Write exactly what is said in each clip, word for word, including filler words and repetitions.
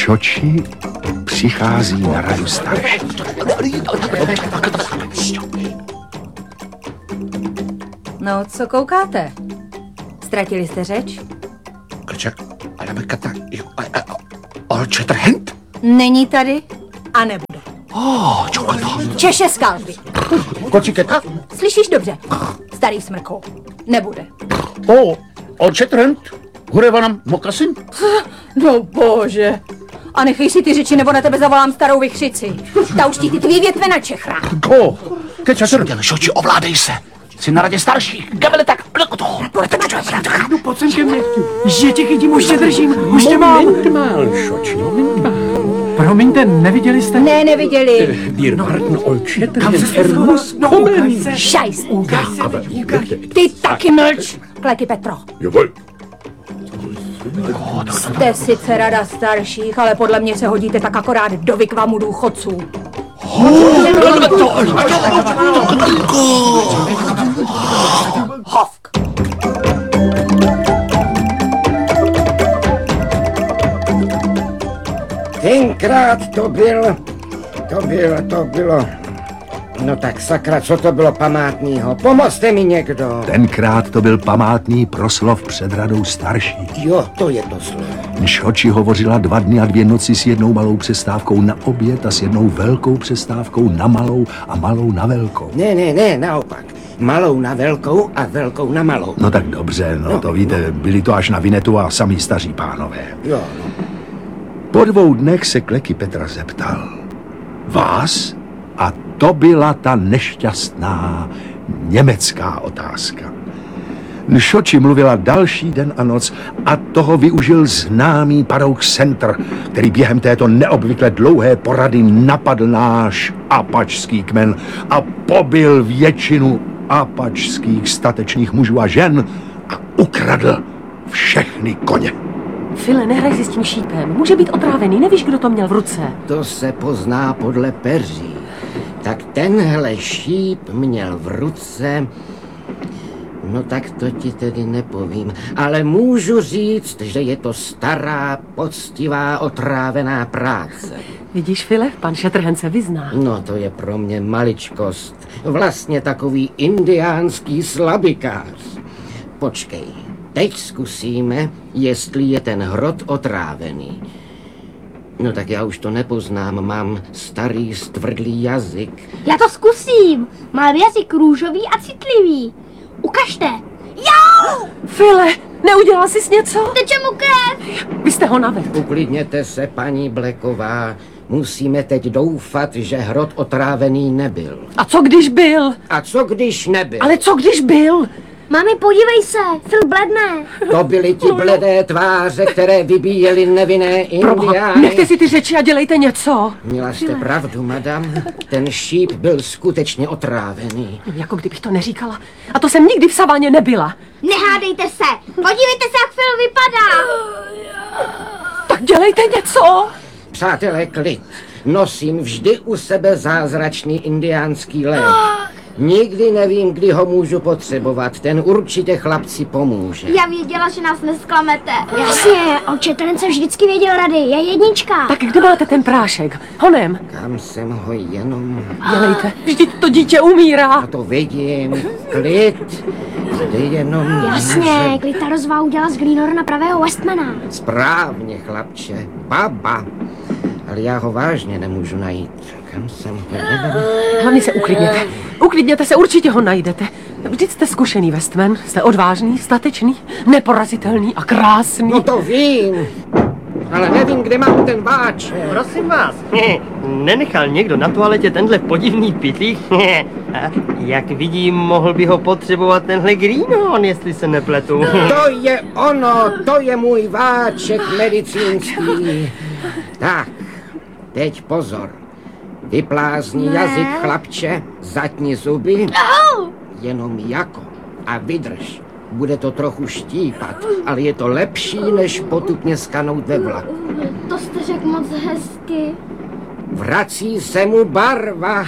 Šoči přichází na radu starší. No, co koukáte? Ztratili jste řeč? Krček, ale kata, jo, Old Shatterhand? Není tady a nebude. Oh, čokata. Češe skalpy. Kociketa? Slyšíš dobře? Starý smrkou. Nebude. Oh, Old Shatterhand? Hurevanam mokasin? No bože. A nechej si ty řeči, nebo na tebe zavolám starou vychřici. Ta už ti ty tvý větve na čechra. Go! Kečater, Šoči, ovládej se. Jsi na radě starších. Gabele tak, bloko to. No pojď sem ke mně. Že tě chytím, už tě držím, už tě mám. Moment mal, Šoči, moment mal. Promiňte, neviděli jste? Ne, neviděli. Wir warten Old Kam se Shatterhand. Er muss No, ukaj se. Šajs. Ukaj se, ukaj. Ty taky mlč. Kleky Petro. Jawohl. Jste sice rada starších, ale podle mě se hodíte tak akorát do vykvamu důchodců. Hovk. Tenkrát to byl, to bylo, to bylo, no tak sakra, co to bylo památnýho, pomozte mi někdo. Tenkrát to byl památný proslov před radou starší. Jo, to je to slovo. Šoči hovořila dva dny a dvě noci s jednou malou přestávkou na oběd a s jednou velkou přestávkou na malou a malou na velkou. Ne, ne, ne, naopak. Malou na velkou a velkou na malou. No tak dobře, no, no to víte, byli to až na Vinetu a samí staří pánové. Jo. Po dvou dnech se Kleky Petra zeptal. Vás? A to byla ta nešťastná německá otázka. Šoči mluvila další den a noc a toho využil známý Parouk Center, který během této neobvykle dlouhé porady napadl náš apačský kmen a pobil většinu apačských statečných mužů a žen a ukradl všechny koně. File, nehraj si s tím šípem. Může být otrávený, nevíš, kdo to měl v ruce. To se pozná podle peří. Tak tenhle šíp měl v ruce... No tak to ti tedy nepovím, ale můžu říct, že je to stará, poctivá, otrávená práce. Vidíš, File, pan Shatterhand se vyzná. No to je pro mě maličkost. Vlastně takový indiánský slabikář. Počkej, teď zkusíme, jestli je ten hrot otrávený. No tak já už to nepoznám, mám starý stvrdlý jazyk. Já to zkusím. Mám jazyk růžový a citlivý. Ukažte. Jo! File, neudělal jsi něco? Teče mu krev. Vy jste ho navedl. Uklidněte se, paní Blacková. Musíme teď doufat, že hrot otrávený nebyl. A co když byl? A co když nebyl? Ale co když byl? Mami, podívej se, Phil bledne. To byly ti bledé tváře, které vybíjely nevinné Proboha, indiány. nechte si ty řeči a dělejte něco. Měla jste pravdu, madam. Ten šíp byl skutečně otrávený. Jako kdybych to neříkala. A to jsem nikdy v saváně nebyla. Nehádejte se. Podívejte se, jak Phil vypadá. Tak dělejte něco. Přátelé, klid. Nosím vždy u sebe zázračný indiánský lék. Nikdy nevím, kdy ho můžu potřebovat. Ten určitě chlapci pomůže. Já věděla, že nás nesklamete. Jasně, Old Shatterhand se vždycky věděl rady. Je jednička. Tak kde máte ten prášek? Honem. Kam jsem ho jenom... Dělejte. Vždyť to dítě umírá. A to vidím. Klid. Jde jenom... Jasně, Klita rozvá udělala z Greenhorna pravého Westmana. Správně, chlapče. Baba. Ale já ho vážně nemůžu najít. Kam jsem ho jenom... Hlavně se uklidněte. Uklidněte se, určitě ho najdete. Vždyť jste zkušený Westman. Jste odvážný, statečný, neporazitelný a krásný. No to vím. Ale nevím, kde mám ten váč. Prosím vás, nenechal někdo na toaletě tenhle podivný pytlík? Jak vidím, mohl by ho potřebovat tenhle Greenhorn, jestli se nepletu. To je ono, to je můj váček medicínský. Tak, teď pozor. Vyplázni ne. jazyk, chlapče, zatni zuby. Au! Jenom jako a vydrž. Bude to trochu štípat, ale je to lepší, než potupně skanout ve vlaku. To jste řekl moc hezky. Vrací se mu barva.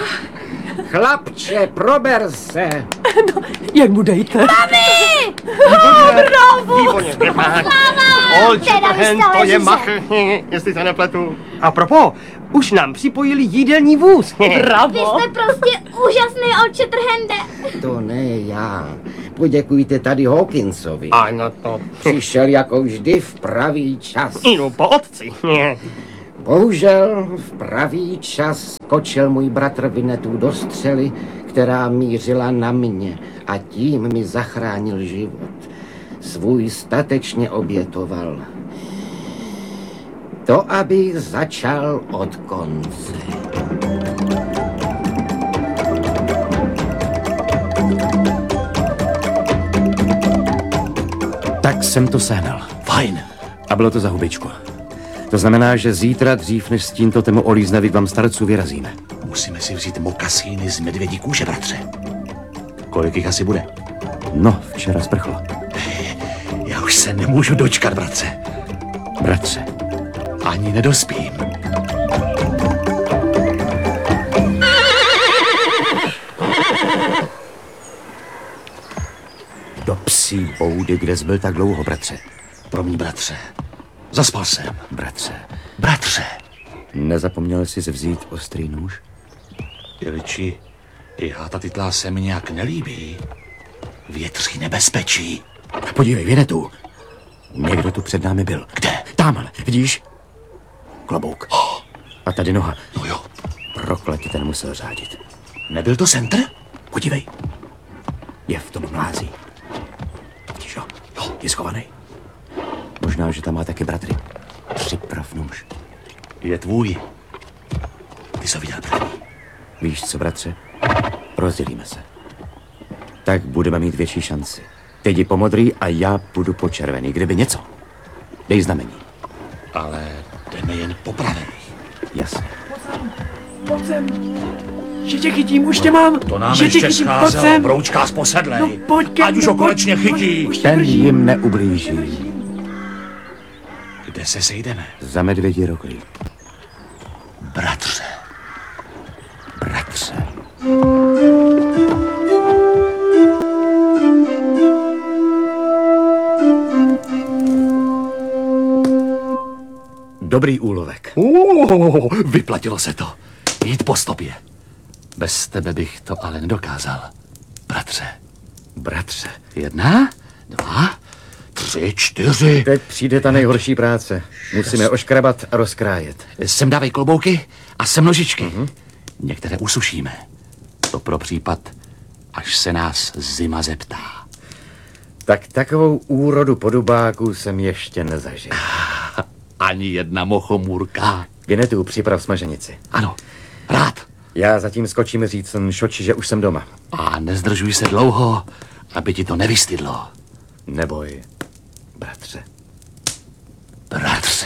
Chlapče, prober se. No, jak mu dejte? Mami! Hádra! Výborně. Olči Teda vy trhen, stále to je žiže. machr, jestli se nepletu. A propos, už nám připojili jídelní vůz. Vy jste prostě úžasný, Olče Trhende. To ne já. Poděkujte tady Hawkinsovi. Ano to. Přišel jako vždy v pravý čas. Jdu po otci. Bohužel v pravý čas skočil můj bratr Winnetou do střely, která mířila na mě a tím mi zachránil život. Svůj statečně obětoval. To, aby začal od konce. Tak jsem to sehnal. Fajn. A bylo to za hubičku. To znamená, že zítra dřív, než s tímto temu olíznavý vám starců vyrazíme. Musíme si vzít mokasíny z medvědí kůže, bratře. Kolik jich asi bude? No, včera sprchlo. Já už se nemůžu dočkat, bratře. Bratře. Ani nedospím. Do psí boudy, kde jsi byl tak dlouho, bratře. Promiň, bratře. Zaspal jsem. Bratře. Bratře. Nezapomněl jsi vzít ostrý nůž? Jeliči, já ta titlá se mi nějak nelíbí. Větří nebezpečí. Podívej, Winnetou. Někdo tu před námi byl. Kde? Tamhle, vidíš? Klobouk. Oh. A tady noha. No jo. Prokletě, ten musel řádit. Nebyl to Center? Podívej. Je v tom mlází. Vidíš ho? Jo, je schovaný. Možná, že tam má taky bratry. Připrav nůž. Je tvůj. Ty jsi ho viděl první. Víš co, bratře? Rozdělíme se. Tak budeme mít větší šanci. Ty jdi po modrý a já půjdu po červený. Kdyby něco, dej znamení. Ale jdeme jen popravený. Jasně. Pojď sem. Že tě chytím, už tě mám. To nám že ještě chytím, pojď scházelo, sem. broučká posedlej. No, pojď ke Ať už mně, ho konečně pojď, chytí. Už tě Ten držím. jim neublíží. Kde se sejdeme? Za medvědí roklí. Bratře. Bratře. Dobrý úlovek. Uh, vyplatilo se to. Jít po stopě. Bez tebe bych to ale nedokázal. Bratře. Bratře. Jedna, dva, tři, čtyři. Teď přijde ta nejhorší práce. Musíme oškrabat a rozkrájet. Sem dávej klobouky a sem nožičky. Mm-hmm. Některé usušíme. To pro případ, až se nás zima zeptá. Tak takovou úrodu podobáků jsem ještě nezažil. Ani jedna mochomůrka. Winnetou, připrav smaženici. Ano, rád. Já zatím skočím říct Šoči, že už jsem doma. A nezdržuj se dlouho, aby ti to nevystydlo. Neboj, bratře. Bratře.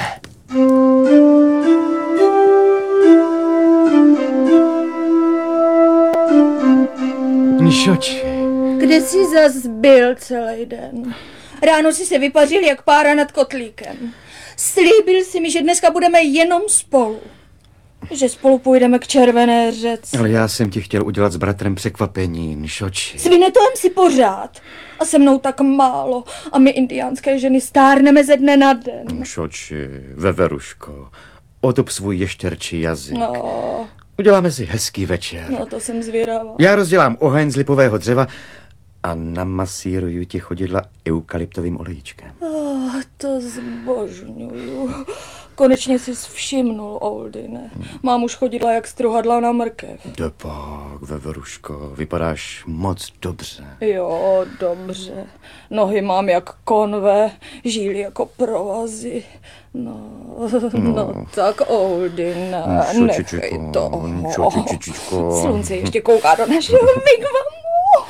Šoči. Kde jsi zas byl celý den? Ráno si se vypařil jak pára nad kotlíkem. Slíbil si mi, že dneska budeme jenom spolu. Že spolu půjdeme k Červené řece. Ale já jsem ti chtěl udělat s bratrem překvapení, Šoči. S Winnetouem si pořád. A se mnou tak málo. A my indiánské ženy stárneme ze dne na den. Šoči, veveruško, otop svůj ještěrčí jazyk. No, Uděláme si hezký večer. no to jsem zvědavá. Já rozdělám oheň z lipového dřeva a namasíruju ti chodidla eukalyptovým olejčkem. Oh, to zbožňuju. Konečně jsi všimnul, Oldine. Mám už chodidla jak struhadla na mrkev. Depak, veveruško, vypadáš moc dobře. Jo, dobře. Nohy mám jak konve, žíly jako provazy. No, no, no tak Oldine, No, nechej šočičičko, to. šočičičko. Slunce ještě kouká do našeho wigwamu.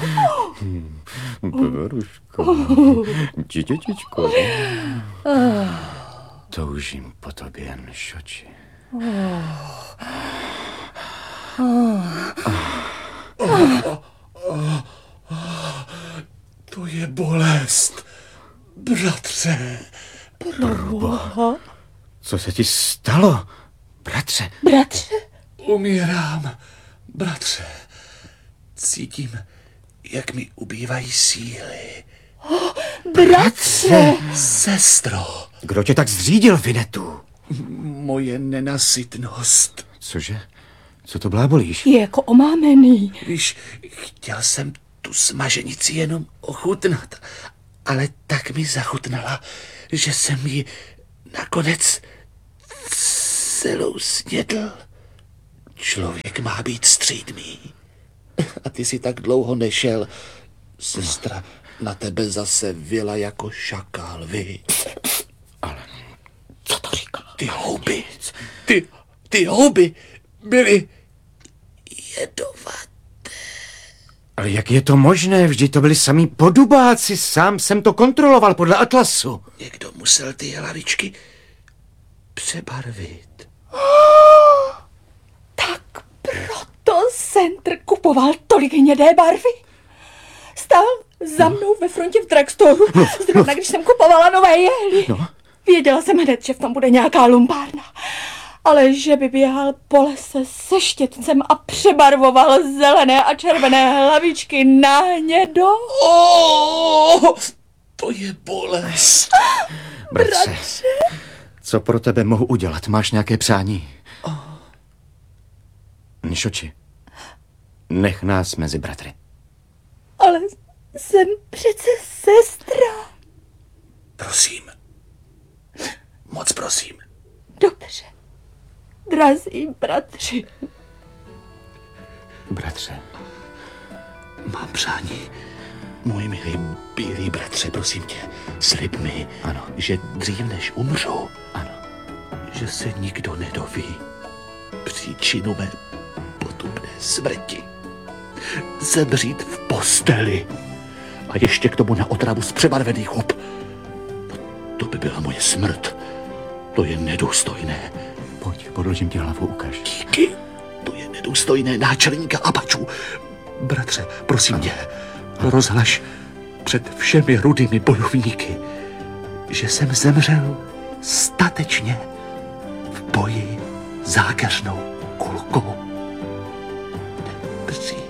Veveruško, čičičičko. Toužím po tobě, Šoči. To je bolest. Bratře. Proboha. Co se ti stalo, bratře? Bratře? Umírám, bratře. Cítím, jak mi ubývají síly. Oh, bratře! Sestro, Kdo tě tak zřídil, Vinetu? moje nenasytnost. Cože? Co to blábolíš? Je jako omámený. Víš, chtěl jsem tu smaženici jenom ochutnat, ale tak mi zachutnala, že jsem ji nakonec celou snědl. Člověk má být střídmý. A ty si tak dlouho nešel. Sestra na tebe zase vyla jako šakál, vy. Ale co to říká? Ty houby, ty, ty houby byly jedovaté. Ale jak je to možné? Vždyť to byli samí podubáci. Sám jsem to kontroloval podle atlasu. Někdo musel ty hlavičky přebarvit. Tak proto Centr kupoval tolik hnědé barvy. Stál za mnou ve frontě v drugstoru, zrovna když jsem kupovala nové jehly. No. Věděla jsem hned, že v tom bude nějaká lumpárna. Ale že by běhal po lese se štětcem a přebarvoval zelené a červené hlavičky na hnědo. Oh, to je bolest. Bratře, co pro tebe mohu udělat? Máš nějaké přání? Nišoči, nech nás mezi bratry. Ale jsem přece sestra. Prosím. Moc prosím. Dobře. Drazí bratři. Bratře. Mám přání. Můj milý bílý bratře, prosím tě, slib mi, Ano. že dřív než umřu, Ano. že se nikdo nedoví příčinu mé potupné smrti. Zemřít v posteli a ještě k tomu na otravu z přebarvených hub. No, to by byla moje smrt. To je nedůstojné. Pojď, podložím ti hlavu, ukaž. Díky. To je nedůstojné náčelníka Apačů. Bratře, prosím ano. tě, rozhlaš před všemi rudými bojovníky, že jsem zemřel statečně v boji zákeřnou kulkou. Nepřítele.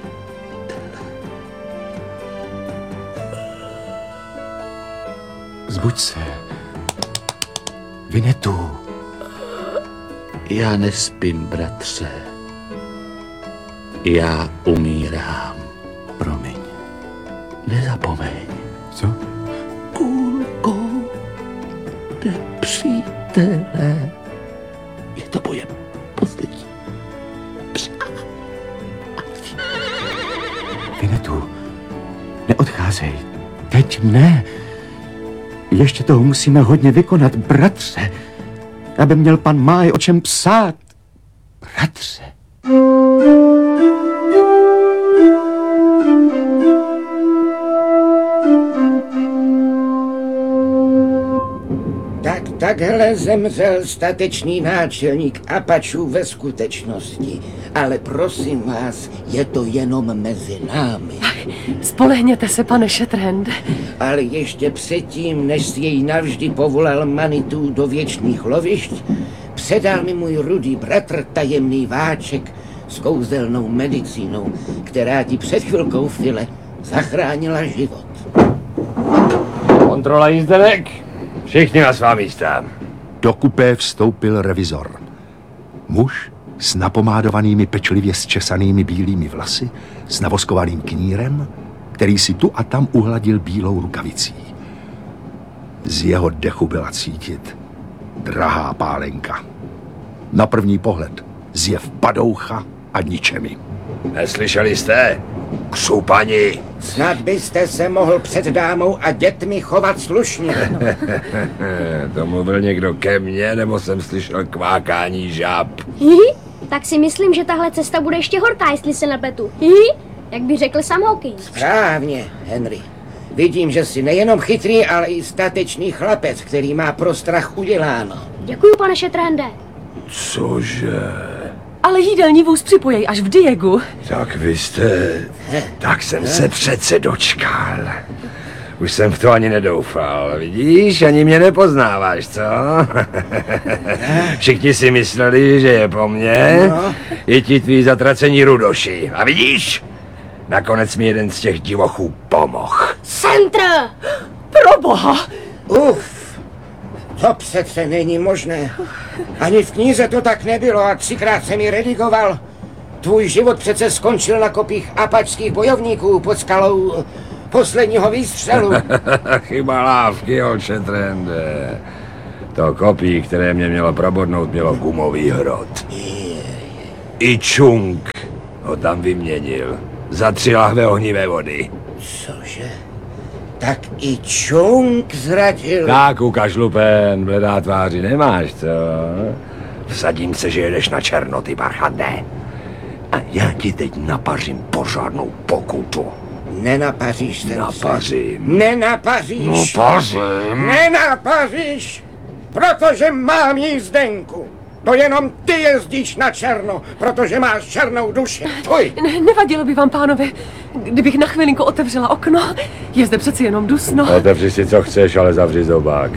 Zbuď se. Vinetu. Já nespím, bratře. Já umírám. Promiň. Nezapomeň. Co? Kulkou nepřítele. Je to moje poslední přání. Vinetu, neodcházej. Teď ne. Ještě toho musíme hodně vykonat, bratře. Aby měl pan Máj o čem psát. Bratře. Tak takhle zemřel statečný náčelník Apačů ve skutečnosti. Ale prosím vás, je to jenom mezi námi. Spolehněte se, pane Shatterhande. Ale ještě předtím, než si jej navždy povolal Manitou do věčných lovišť, předal mi můj rudý bratr tajemný váček s kouzelnou medicínou, která ti před chvilkou, File, zachránila život. Kontrola jízdenek. Všichni na svá místa. Do kupé vstoupil revizor. Muž s napomádovanými pečlivě zčesanými bílými vlasy, s navoskovaným knírem, který si tu a tam uhladil bílou rukavicí. Z jeho dechu byla cítit drahá pálenka. Na první pohled zjev padoucha a ničemi. Neslyšeli jste? Křupani. Snad byste se mohl před dámou a dětmi chovat slušně. To mluvil někdo ke mně, nebo jsem slyšel kvákání žáb? Hihi, tak si myslím, že tahle cesta bude ještě horká, jestli se nepletu. Hihi, jak by řekl sam Hawking. Správně, Henry. Vidím, že jsi nejenom chytrý, ale i statečný chlapec, který má pro strach uděláno. Děkuju, pane Shatterhande. Cože? Ale jídelní vůz připojej až v Diegu. Tak vy jste... Tak jsem se přece dočkal. Už jsem v to ani nedoufal, vidíš? Ani mě nepoznáváš, co? Všichni si mysleli, že je po mně. I ti tví zatracení rudoši. A vidíš? Nakonec mi jeden z těch divochů pomohl. Centr! Proboha! Uf, to přece není možné. Ani v knize to tak nebylo a třikrát jsem ji redigoval. Tvůj život přece skončil na kopích apačských bojovníků pod skalou posledního výstřelu. Chyba lávky, oče Trende. To kopí, které mě mělo probodnout, mělo gumový hrot. I Čung ho tam vyměnil za tři lahve ohnivé vody. Cože? Tak i Čung zradil. Tak, ukaž lupen, bledá tváři nemáš, co? Vsadím se, že jedeš na černo, ty barchande. A já ti teď napařím pořádnou pokutu. Nenapaříš se. Napařím. Nenapaříš. Napařím. Nenapaříš, protože mám jízdenku. To jenom ty jezdíš na černo, protože máš černou duši. Tvoj. Ne, nevadilo by vám, pánové, kdybych na chvilinku otevřela okno. Je zde přeci jenom dusno. Otevři si, co chceš, ale zavři zobák.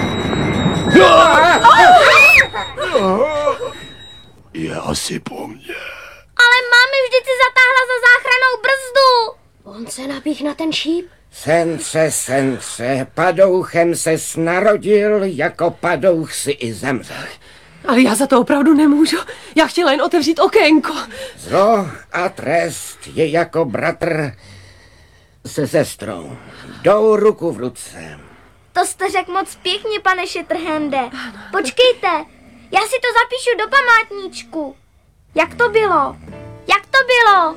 Je asi po mně. Ale mámy vždyť si zatáhla za záchrannou brzdu. On se napích na ten šíp. Sence, sence, padouchem ses narodil, jako padouch si i zemřel. Ale já za to opravdu nemůžu. Já chtěla jen otevřít okénko. Zlo a trest je jako bratr se sestrou. Jdou ruku v ruce. To jste řekl moc pěkně, pane Shatterhande. Počkejte, já si to zapíšu do památníčku. Jak to bylo? Jak to bylo?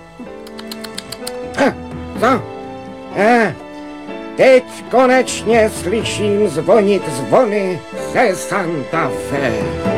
Ah, co? Ah, teď konečně slyším zvonit zvony ze Santa Fe.